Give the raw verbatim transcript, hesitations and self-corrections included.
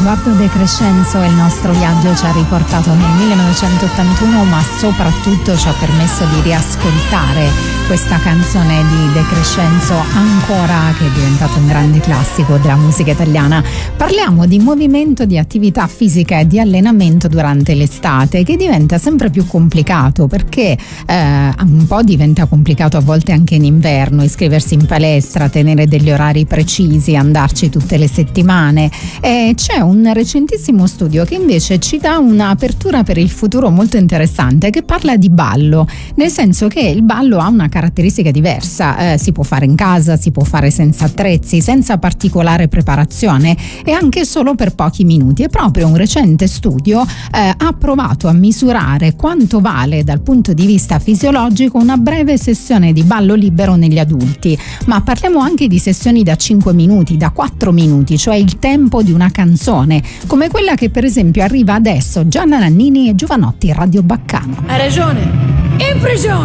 Eduardo De Crescenzo, e il nostro viaggio ci ha riportato nel millenovecentottantuno, ma soprattutto ci ha permesso di riascoltare questa canzone di De Crescenzo ancora, che è diventato un grande classico della musica italiana. Parliamo di movimento, di attività fisica e di allenamento durante l'estate, che diventa sempre più complicato perché eh, un po' diventa complicato a volte anche in inverno, iscriversi in palestra, tenere degli orari precisi, andarci tutte le settimane. E c'è un recentissimo studio che invece ci dà un'apertura per il futuro molto interessante, che parla di ballo, nel senso che il ballo ha una caratteristica diversa, eh, si può fare in casa, si può fare senza attrezzi, senza particolare preparazione e anche solo per pochi minuti. E proprio un recente studio eh, ha provato a misurare quanto vale dal punto di vista fisiologico una breve sessione di ballo libero negli adulti, ma parliamo anche di sessioni da cinque minuti, da quattro minuti, cioè il tempo di una canzone, come quella che per esempio arriva adesso, Gianna Nannini e Giovanotti, Radio Baccano. Hai ragione, in prigione!